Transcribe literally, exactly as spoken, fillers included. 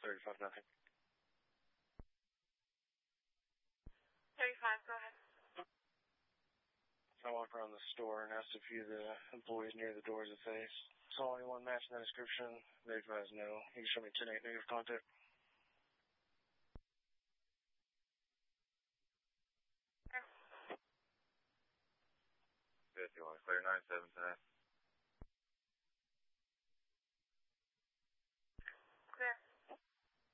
thirty-five, nothing. thirty-five, go ahead. I walked around the store and asked a few of the employees near the doors if they saw anyone matching that description. They advised no. He can show me ten eight negative contact. Okay. fifty-one, clear nine seven tonight.